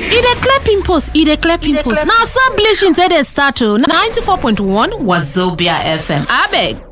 E dey clear pimples, Now so bleaching say dey start to 94.1 Wazobia FM. Abeg.